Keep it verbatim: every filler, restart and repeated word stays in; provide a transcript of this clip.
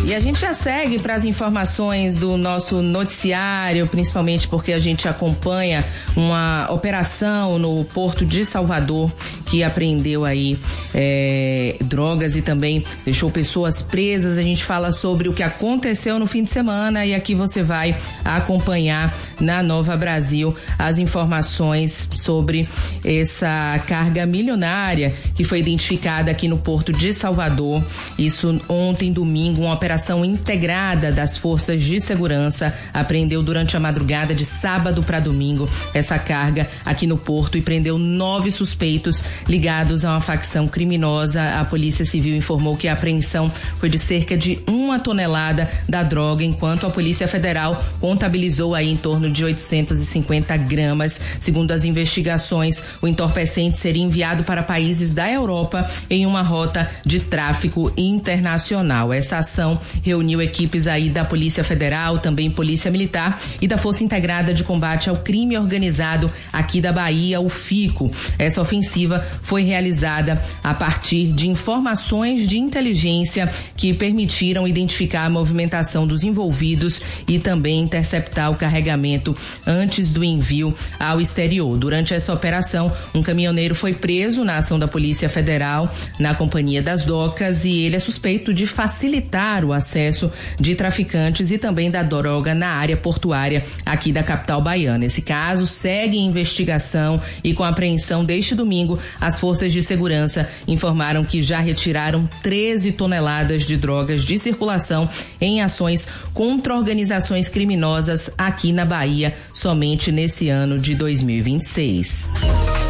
E a gente já segue para as informações do nosso noticiário, principalmente porque a gente acompanha uma operação no Porto de Salvador que apreendeu aí é, drogas e também deixou pessoas presas. A gente fala sobre o que aconteceu no fim de semana e aqui você vai acompanhar na Nova Brasil as informações sobre essa carga milionária que foi identificada aqui no Porto de Salvador. Isso ontem, domingo, uma operação integrada das forças de segurança apreendeu durante a madrugada de sábado para domingo essa carga aqui no Porto e prendeu nove suspeitos ligados a uma facção criminosa. A Polícia Civil informou que a apreensão foi de cerca de uma tonelada da droga, enquanto a Polícia Federal contabilizou aí em torno de oitocentos e cinquenta gramas. Segundo as investigações, o entorpecente seria enviado para países da Europa em uma rota de tráfico internacional. Essa ação reuniu equipes aí da Polícia Federal, também Polícia Militar e da Força Integrada de Combate ao Crime Organizado aqui da Bahia, o FICO. Essa ofensiva foi realizada a partir de informações de inteligência que permitiram identificar a movimentação dos envolvidos e também interceptar o carregamento antes do envio ao exterior. Durante essa operação, um caminhoneiro foi preso na ação da Polícia Federal na Companhia das Docas e ele é suspeito de facilitar o acesso de traficantes e também da droga na área portuária aqui da capital baiana. Esse caso segue em investigação e com a apreensão deste domingo, as forças de segurança informaram que já retiraram treze toneladas de drogas de circulação em ações contra organizações criminosas aqui na Bahia somente nesse ano de dois mil e vinte e seis.